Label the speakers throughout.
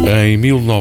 Speaker 1: Em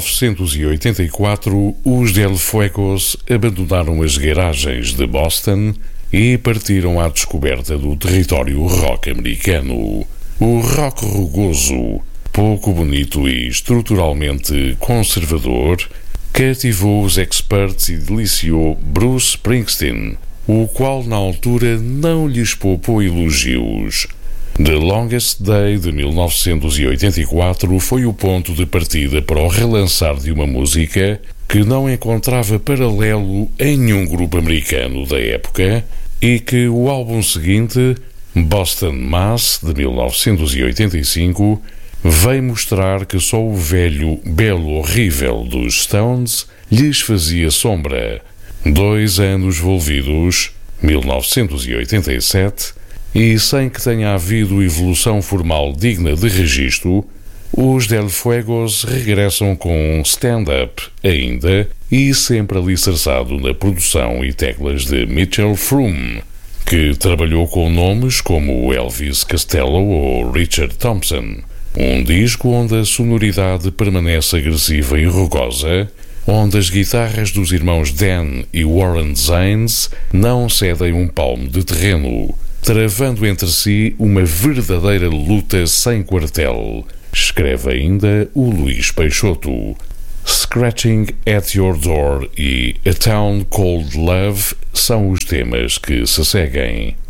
Speaker 1: 1984, os Del Fuegos abandonaram as garagens de Boston e partiram à descoberta do território rock americano. O rock rugoso, pouco bonito e estruturalmente conservador, cativou os experts e deliciou Bruce Springsteen, o qual na altura não lhes poupou elogios. The Longest Day de 1984 foi o ponto de partida para o relançar de uma música que não encontrava paralelo em nenhum grupo americano da época e que o álbum seguinte, Boston Mass, de 1985, veio mostrar que só o velho belo horrível dos Stones lhes fazia sombra. 2 anos envolvidos, 1987, e sem que tenha havido evolução formal digna de registro, os Del Fuegos regressam com stand-up ainda e sempre alicerçado na produção e teclas de Mitchell Froom, que trabalhou com nomes como Elvis Costello ou Richard Thompson. Um disco onde a sonoridade permanece agressiva e rugosa, onde as guitarras dos irmãos Dan e Warren Zanes não cedem um palmo de terreno, travando entre si uma verdadeira luta sem quartel, escreve ainda o Luís Peixoto. Scratching at Your Door e A Town Called Love são os temas que se seguem.